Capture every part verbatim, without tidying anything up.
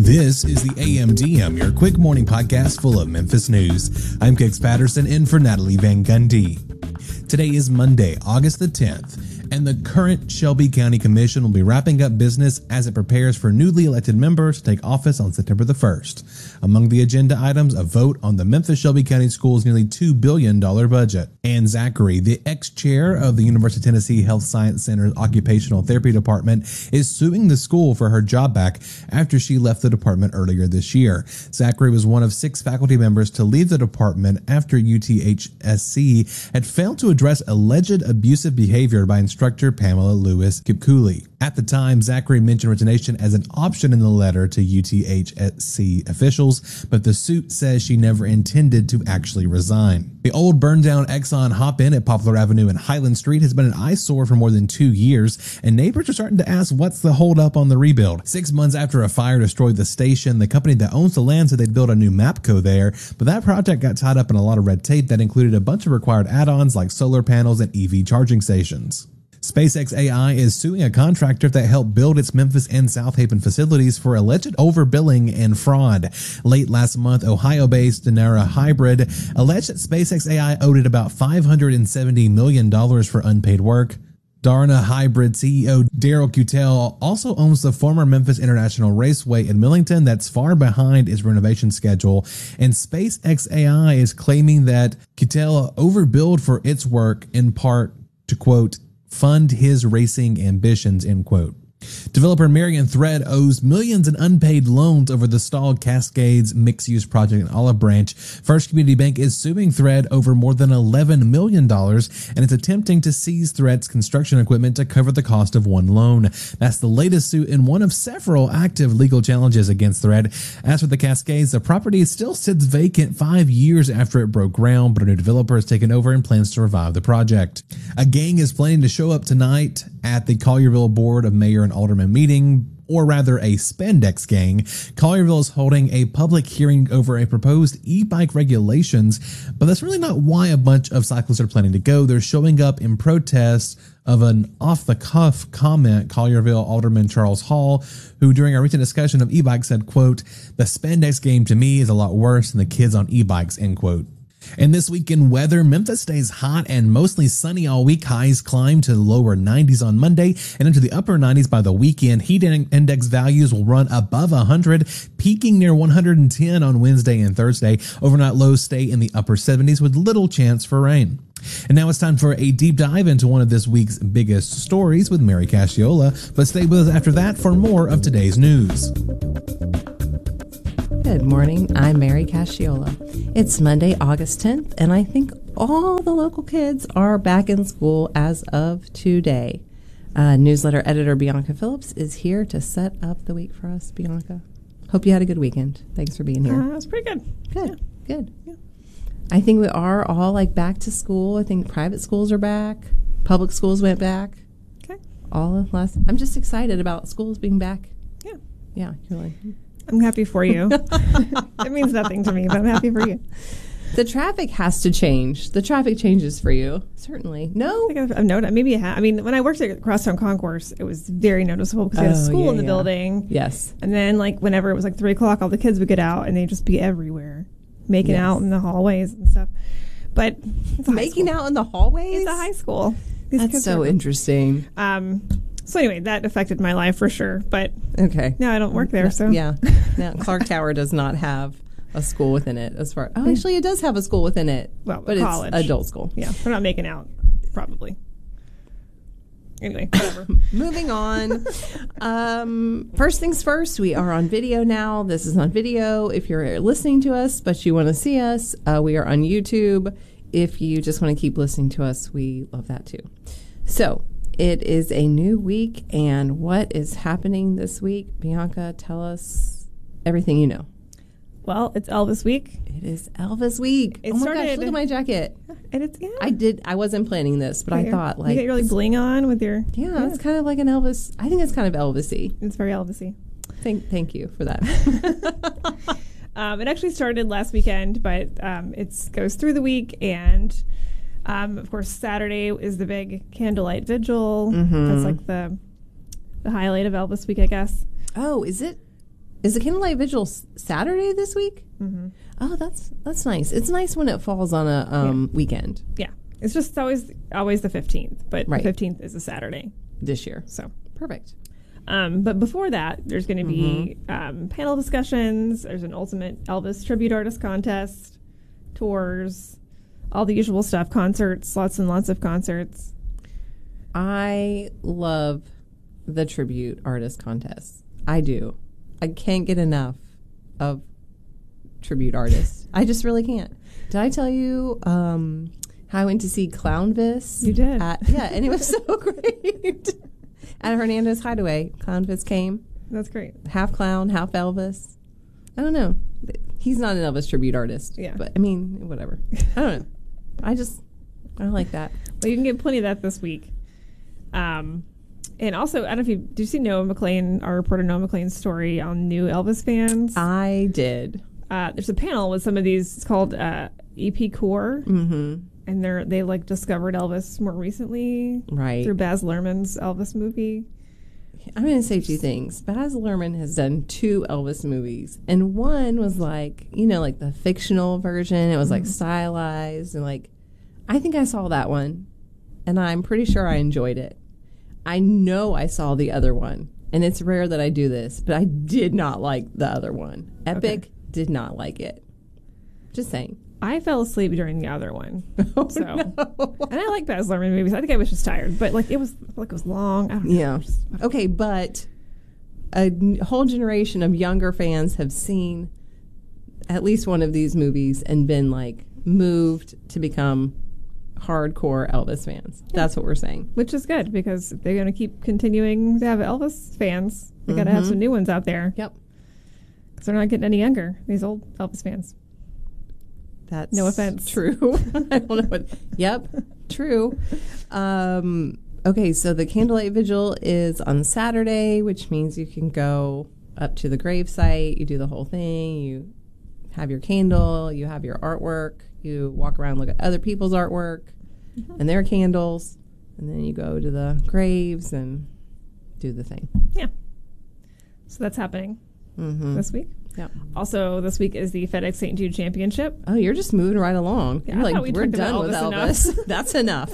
This is the A M D M, your quick morning podcast full of Memphis news. I'm Kix Patterson in for Natalie Van Gundy. Today is Monday, August the tenth, and the current Shelby County Commission will be wrapping up business as it prepares for newly elected members to take office on September the first. Among the agenda items, a vote on the Memphis-Shelby County Schools' nearly two billion dollars budget. Ann Zachary, the ex-chair of the University of Tennessee Health Science Center's Occupational Therapy Department, is suing the school for her job back after she left the department earlier this year. Zachary was one of six faculty members to leave the department after U T H S C had failed to address alleged abusive behavior by instructor Pamela Lewis Kipkuli. At the time, Zachary mentioned resignation as an option in the letter to U T H S C officials, but the suit says she never intended to actually resign. The old burned-down Exxon Hop-In at Poplar Avenue and Highland Street has been an eyesore for more than two years, and neighbors are starting to ask what's the holdup on the rebuild. Six months after a fire destroyed the station, the company that owns the land said they'd build a new MAPCO there, but that project got tied up in a lot of red tape that included a bunch of required add-ons like solar panels and E V charging stations. SpaceX A I is suing a contractor that helped build its Memphis and South Haven facilities for alleged overbilling and fraud. Late last month, Ohio-based Denara Hybrid alleged that SpaceX A I owed it about five hundred seventy million dollars for unpaid work. Darna Hybrid C E O Daryl Cutel also owns the former Memphis International Raceway in Millington that's far behind its renovation schedule, and SpaceX A I is claiming that Cutel overbilled for its work in part to, quote, fund his racing ambitions, end quote. Developer Marion Thread owes millions in unpaid loans over the stalled Cascades mixed-use project in Olive Branch. First Community Bank is suing Thread over more than eleven million dollars and is attempting to seize Thread's construction equipment to cover the cost of one loan. That's the latest suit in one of several active legal challenges against Thread. As for the Cascades, the property still sits vacant five years after it broke ground, but a new developer has taken over and plans to revive the project. A gang is planning to show up tonight at the Collierville Board of Mayor and Alderman meeting, or rather a spandex gang. Collierville is holding a public hearing over a proposed e-bike regulations, but that's really not why a bunch of cyclists are planning to go. They're showing up in protest of an off-the-cuff comment Collierville Alderman Charles Hall, who during a recent discussion of e-bikes said, quote, "The spandex game to me is a lot worse than the kids on e-bikes," end quote. And this weekend weather, Memphis stays hot and mostly sunny all week. Highs climb to the lower nineties on Monday and into the upper nineties by the weekend. Heat index values will run above one hundred, peaking near one hundred ten on Wednesday and Thursday. Overnight lows stay in the upper seventies with little chance for rain. And now it's time for a deep dive into one of this week's biggest stories with Mary Casciola. But stay with us after that for more of today's news. Good morning, I'm Mary Casciola. It's Monday, August tenth, and I think all the local kids are back in school as of today. Uh, newsletter editor Bianca Phillips is here to set up the week for us. Bianca, hope you had a good weekend. Thanks for being here. Uh, it was pretty good. Good, yeah. good. Yeah. I think we are all like back to school. I think private schools are back. Public schools went back. Okay. All of last. I'm just excited about schools being back. Yeah. Yeah, you're like... I'm happy for you. It means nothing to me, but I'm happy for you. The traffic has to change. The traffic changes for you, certainly. No? I think I've, I've noticed. Maybe it ha- I mean, when I worked at Crosstown Concourse, it was very noticeable because we had a Oh, school yeah, in the yeah. building. Yes. And then, like, whenever it was like three o'clock, all the kids would get out and they'd just be everywhere, making Yes. out in the hallways and stuff. But it's a high Making school. out in the hallways? It's a high school. These That's kids so are- interesting. Um. So anyway, that affected my life for sure. But Okay. now I don't work there, so Yeah. Now, Clark Tower does not have a school within it as far... Oh, actually, it does have a school within it. Well, but college. it's adult school. yeah, we're not making out, probably. Anyway, whatever. Moving on. um, first things first, we are on video now. This is on video. If you're listening to us, but you want to see us, uh, we are on YouTube. If you just want to keep listening to us, we love that too. So, it is a new week, and what is happening this week? Bianca, tell us everything you know. Well, it's Elvis week. It is Elvis week. It oh my started- gosh, look at my jacket. And it's, yeah. I did. I wasn't planning this, but I Your- thought, like... You get your, like, bling on with your... Yeah, it's kind of like an Elvis. I think it's kind of Elvis-y. It's very Elvis-y. Thank, thank you for that. um, it actually started last weekend, but um, it goes through the week, and... Um, of course, Saturday is the big candlelight vigil. Mm-hmm. That's like the the highlight of Elvis week, I guess. Oh, is it? is the Candlelight Vigil s- Saturday this week? Mm-hmm. Oh, that's that's nice. It's nice when it falls on a um, weekend Yeah. It's just always always the fifteenth, but Right. the fifteenth is a Saturday. this year. So, Perfect. um, but before that, there's going to be Mm-hmm. um, panel discussions. There's an Ultimate Elvis Tribute Artist Contest, tours, all the usual stuff, concerts, lots and lots of concerts. I love the tribute artist contests. I do. I can't get enough of tribute artists. I just really can't. Did I tell you um, how I went to see Clownvis? You did. At, yeah, and it was so great. At Hernandez Hideaway, Clownvis came. That's great. Half clown, half Elvis. I don't know. He's not an Elvis tribute artist. Yeah. But, I mean, whatever. I don't know. I just, I like that. Well, you can get plenty of that this week. Um, and also, I don't know if you did you see Noah McLean, our reporter Noah McLean's story on new Elvis fans. I did. Uh, there's a panel with some of these. It's called uh, E P Core, Mm-hmm. and they're they like discovered Elvis more recently Right. through Baz Luhrmann's Elvis movie. I'm going to say two things. Baz Luhrmann has done two Elvis movies, and one was like, you know, like the fictional version. It was like stylized, and like, I think I saw that one, and I'm pretty sure I enjoyed it. I know I saw the other one, and it's rare that I do this, but I did not like the other one. Epic Okay. did not like it. Just saying. I fell asleep during the other one, Oh, so no. and I like Baz Luhrmann movies. I think I was just tired, but like it was like it was long. I don't know. Yeah. Just- Okay, but a n- whole generation of younger fans have seen at least one of these movies and been like moved to become hardcore Elvis fans. That's what we're saying. Which is good because if they're going to keep continuing to have Elvis fans, they got to have some new ones out there Yep. because they're not getting any younger. These old Elvis fans. That's No offense. True. I don't know what. Yep. True. Um, okay, so the Candlelight Vigil is on Saturday, which means you can go up to the gravesite. You do the whole thing. You have your candle. You have your artwork. You walk around, look at other people's artwork and their candles, and then you go to the graves and do the thing. Yeah. So that's happening Mm-hmm. this week. Yep. Also, this week is the FedEx Saint Jude Championship. Oh, you're just moving right along. Yeah, you're I like, thought we we're talked about done with Elvis Elvis. That's enough.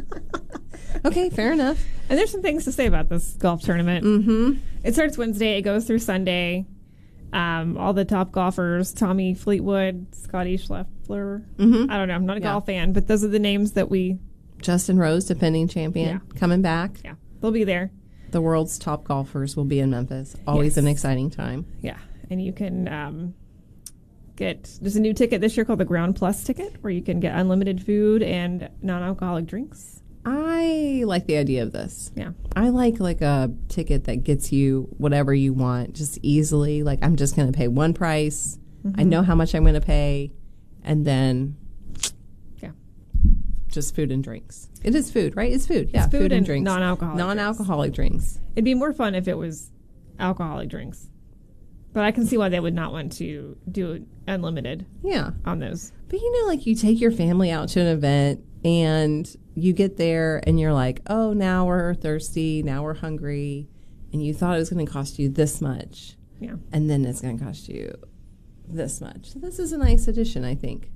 Okay, fair enough. And there's some things to say about this golf tournament. Mm-hmm. It starts Wednesday. It goes through Sunday. Um, all the top golfers, Tommy Fleetwood, Scotty Scheffler. Mm-hmm. I don't know. I'm not a Yeah. golf fan, but those are the names that we, Justin Rose, defending champion, coming back. yeah, they'll be there. The world's top golfers will be in Memphis. Always Yes. an exciting time. Yeah. And you can um, get, there's a new ticket this year called the Ground Plus ticket where you can get unlimited food and non-alcoholic drinks. I like the idea of this. Yeah. I like like a ticket that gets you whatever you want just easily. Like I'm just going to pay one price. Mm-hmm. I know how much I'm going to pay, and then Yeah. just food and drinks. It is food, right? It's food. Yeah, It's food and, and drinks. non-alcoholic Non-alcoholic drinks. It'd be more fun if it was alcoholic drinks. But I can see why they would not want to do unlimited Yeah. on those. But you know, like you take your family out to an event and you get there and you're like, oh, now we're thirsty, now we're hungry, and you thought it was going to cost you this much, Yeah. and then it's going to cost you this much. So this is a nice addition, I think.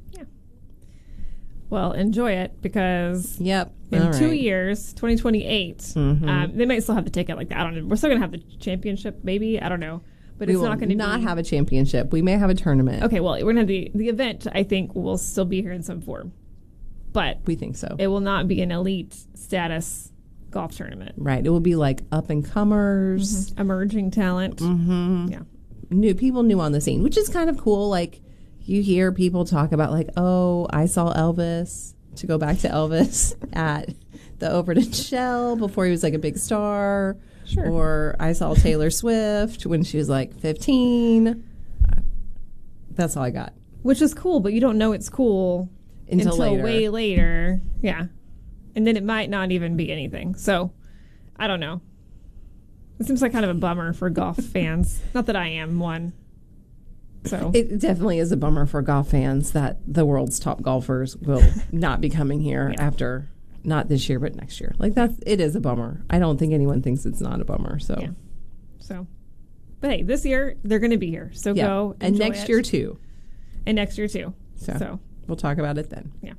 Well, enjoy it because Yep. in All two right. years, twenty twenty-eight, Mhm. um, they might still have the ticket like that. I don't know. We're still going to have the championship, maybe. I don't know. But we it's will not going to not be. have a championship. We may have a tournament. Okay, well, we're going to have the, the event, I think, will still be here in some form. But We think so. it will not be an elite status golf tournament. Right. It will be like up and comers, Emerging talent. mm-hmm. Yeah. new people new on the scene, which is kind of cool. Like you hear people talk about like, oh, I saw Elvis, to go back to Elvis at the Overton Shell before he was like a big star. Sure. Or I saw Taylor Swift when she was like fifteen. That's all I got. Which is cool, but you don't know it's cool Until until, later. way later. Yeah. And then it might not even be anything. So, I don't know. It seems like kind of a bummer for golf fans. Not that I am one. So, It definitely is a bummer for golf fans that the world's top golfers will not be coming here Yeah. after, not this year, but next year. Like that's, it is a bummer. I don't think anyone thinks it's not a bummer. So Yeah. so. But hey, this year they're going to be here, so Yeah. go And enjoy next it. year, too. and next year too. So, So we'll talk about it then. yeah,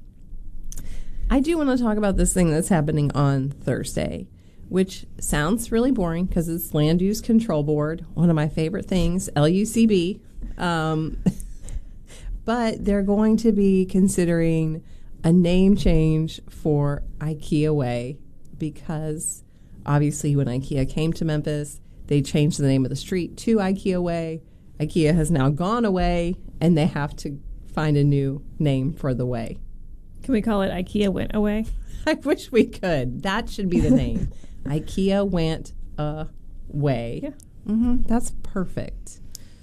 I do want to talk about this thing that's happening on Thursday, which sounds really boring because it's Land Use Control Board, one of my favorite things, L U C B. Um, but they're going to be considering a name change for IKEA Way because obviously when IKEA came to Memphis, they changed the name of the street to IKEA Way. IKEA has now gone away, and they have to find a new name for the way. can we call it IKEA went away? I wish we could. That should be the name. IKEA went away. Yeah. Mm-hmm. That's perfect.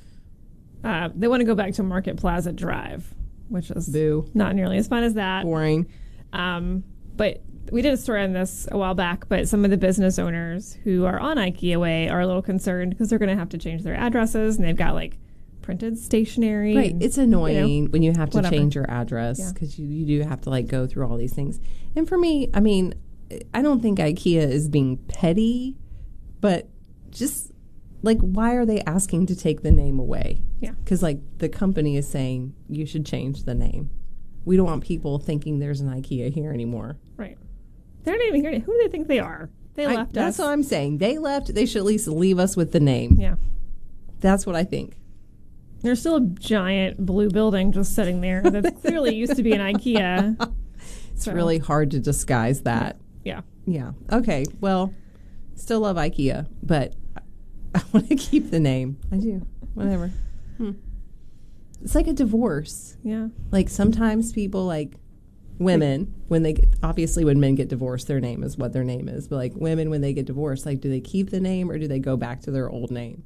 Uh, they want to go back to Market Plaza Drive, which is Boo. not nearly as fun as that. Boring. Um, but we did a story on this a while back, but some of the business owners who are on IKEA Way are a little concerned because they're going to have to change their addresses, and they've got like printed stationery. Right. and, It's annoying you know, when you have to whatever. change your address Yeah. because you, you do have to like go through all these things. And for me, I mean, I don't think IKEA is being petty, but just like, why are they asking to take the name away? Yeah. Because like the company is saying you should change the name. We don't want people thinking there's an IKEA here anymore. Right. They're not even here. Who do they think they are? They I- left that's us. what I'm saying. They left. They should at least leave us with the name. Yeah. That's what I think. There's still a giant blue building just sitting there that clearly used to be an IKEA. It's So, really hard to disguise that. Yeah. Yeah. Okay. Well, still love IKEA, but I, I want to keep the name. I do. Whatever. Hmm. It's like a divorce. Yeah. Like sometimes people like women when they get, obviously when men get divorced, their name is what their name is. But like women when they get divorced, like do they keep the name or do they go back to their old name?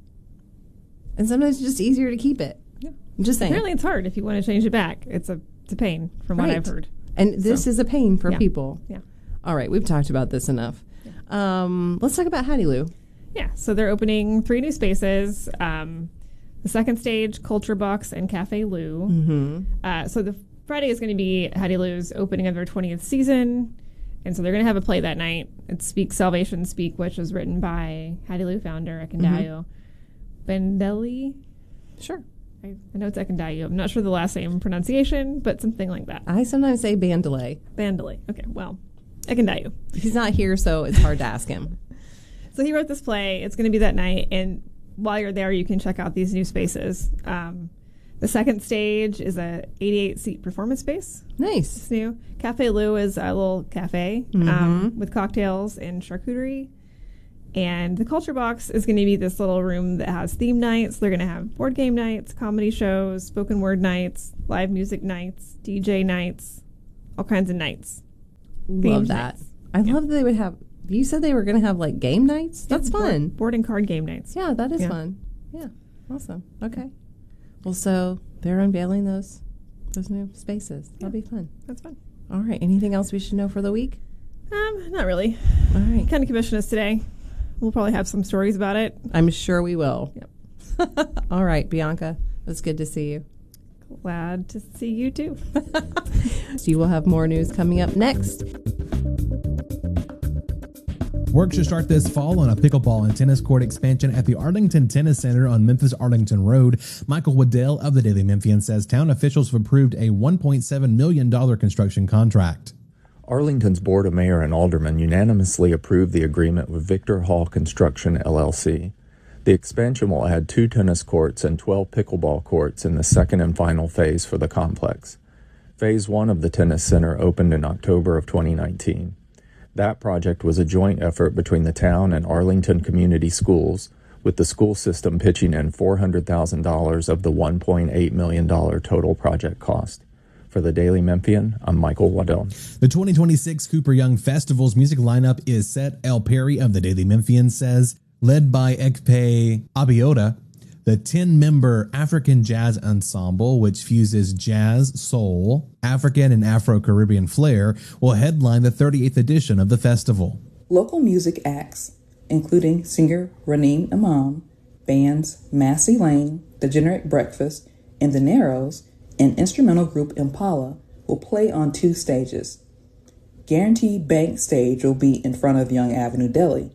And sometimes it's just easier to keep it. Yeah. I'm just saying. Apparently it's hard if you want to change it back. It's a it's a pain from what Right. I've heard. And this So. is a pain for Yeah. people. Yeah. All right, we've talked about this enough. Um, let's talk about Hattie Lou. Yeah. So they're opening three new spaces. Um, the second stage, Culture Box and Cafe Lou. Mm-hmm. Uh, so the Friday is going to be Hattie Lou's opening of their twentieth season. And so they're going to have a play that night. It's Speak Salvation Speak, which was written by Hattie Lou founder Ekendayo Bendelli. Sure. I, I know it's Ekendayo. I'm not sure the last name pronunciation, but something like that. I sometimes say Bandalay. Bendelli. Okay, well, Ekendayo. He's not here, so it's hard to ask him. So he wrote this play. It's going to be that night, and while you're there, you can check out these new spaces. Um, the second stage is a eighty-eight seat performance space. Nice. It's new. Cafe Lou is a little cafe um, with cocktails and charcuterie. And the Culture Box is going to be this little room that has theme nights. They're going to have board game nights, comedy shows, spoken word nights, live music nights, D J nights, all kinds of nights. Love Themed that. nights. I love that they would have. You said they were going to have like game nights? That's Yeah, fun. Board, board and card game nights. Yeah, that is Yeah. fun. Yeah. Awesome. Okay. Well, so they're unveiling those those new spaces. That'll be fun. That's fun. All right. Anything else we should know for the week? Um, not really. All right. County Commission is today. We'll probably have some stories about it. I'm sure we will. Yep. All right, Bianca. It was good to see you. Glad to see you too. So you will have more news coming up next. Work should start this fall on a pickleball and tennis court expansion at the Arlington Tennis Center on Memphis Arlington Road. Michael Waddell of the Daily Memphian says town officials have approved a one point seven million dollars construction contract. Arlington's Board of Mayor and Aldermen unanimously approved the agreement with Victor Hall Construction, L L C. The expansion will add two tennis courts and twelve pickleball courts in the second and final phase for the complex. Phase one of the tennis center opened in October of twenty nineteen. That project was a joint effort between the town and Arlington Community Schools, with the school system pitching in four hundred thousand dollars of the one point eight million dollars total project cost. For the Daily Memphian, I'm Michael Waddell. The twenty twenty-six Cooper Young Festival's music lineup is set. El Perry of the Daily Memphian says, led by Ekpe Abiota, the ten-member African jazz ensemble, which fuses jazz, soul, African, and Afro-Caribbean flair, will headline the thirty-eighth edition of the festival. Local music acts, including singer Raneem Imam, bands Massey Lane, The Generic Breakfast, and The Narrows, and instrumental group Impala, will play on two stages. Guaranteed Bank Stage will be in front of Young Avenue Deli,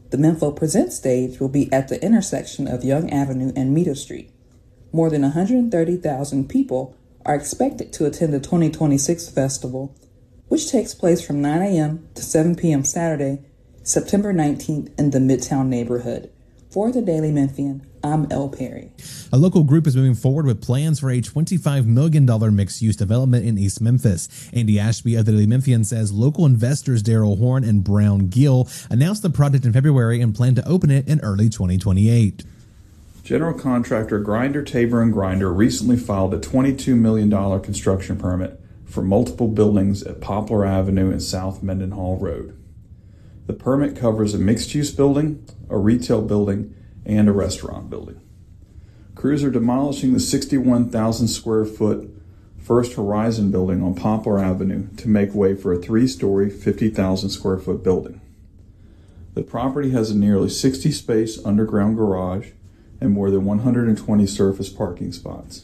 The Menfo Presents stage will be at the intersection of Young Avenue and Meadow Street. More than one hundred thirty thousand people are expected to attend the twenty twenty-six festival, which takes place from nine a.m. to seven p.m. Saturday, September nineteenth in the Midtown neighborhood. For the Daily Memphian, I'm Elle Perry. A local group is moving forward with plans for a twenty-five million dollars mixed-use development in East Memphis. Andy Ashby of the Daily Memphian says local investors Daryl Horn and Brown Gill announced the project in February and plan to open it in early twenty twenty-eight. General contractor Grinder, Tabor and Grinder recently filed a twenty-two million dollars construction permit for multiple buildings at Poplar Avenue and South Mendenhall Road. The permit covers a mixed-use building, a retail building, and a restaurant building. Crews are demolishing the sixty-one thousand square foot First Horizon building on Poplar Avenue to make way for a three-story, fifty thousand square foot building. The property has a nearly sixty space underground garage and more than one hundred twenty surface parking spots.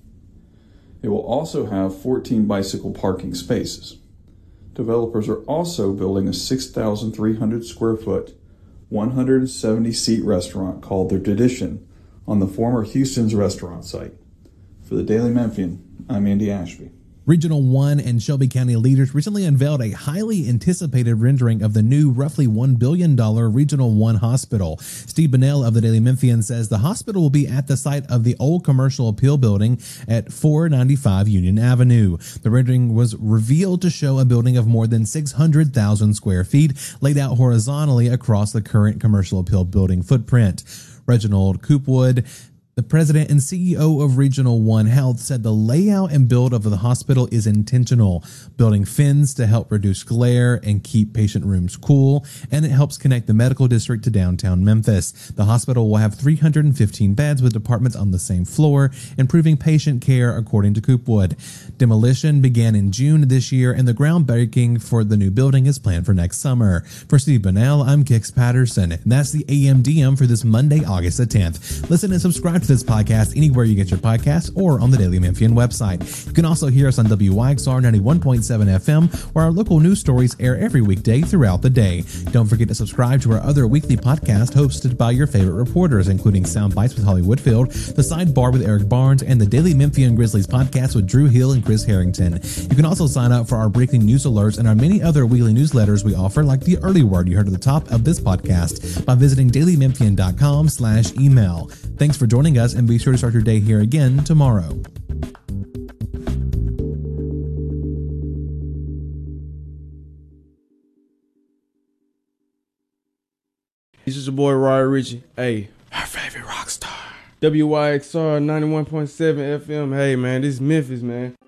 It will also have fourteen bicycle parking spaces. Developers are also building a six thousand three hundred square foot, one hundred seventy seat restaurant called The Tradition on the former Houston's restaurant site. For the Daily Memphian, I'm Andy Ashby. Regional one and Shelby County leaders recently unveiled a highly anticipated rendering of the new roughly one billion dollars Regional one hospital. Steve Bunnell of the Daily Memphian says the hospital will be at the site of the old Commercial Appeal building at four ninety-five Union Avenue. The rendering was revealed to show a building of more than six hundred thousand square feet laid out horizontally across the current Commercial Appeal building footprint. Reginald Coopwood, the president and C E O of Regional one Health, said the layout and build of the hospital is intentional, building fins to help reduce glare and keep patient rooms cool, and it helps connect the medical district to downtown Memphis. The hospital will have three hundred fifteen beds with departments on the same floor, improving patient care, according to Coopwood. Demolition began in June this year, and the groundbreaking for the new building is planned for next summer. For Steve Bunnell, I'm Kix Patterson, and that's the A M D M for this Monday, August the tenth. Listen and subscribe to this podcast anywhere you get your podcasts or on the Daily Memphian website. You can also hear us on W Y X R ninety-one point seven F M, where our local news stories air every weekday throughout the day. Don't forget to subscribe to our other weekly podcast hosted by your favorite reporters, including Sound Bites with Holly Woodfield, The Sidebar with Eric Barnes, and the Daily Memphian Grizzlies podcast with Drew Hill and Chris Harrington. You can also sign up for our breaking news alerts and our many other weekly newsletters we offer, like the early word you heard at the top of this podcast, by visiting daily memphian dot com slash email. Thanks for joining us, and be sure to start your day here again tomorrow. This is your boy Roy Ritchie. Hey, Our favorite rock star. W Y X R ninety-one point seven F M. Hey, man, this is Memphis, man.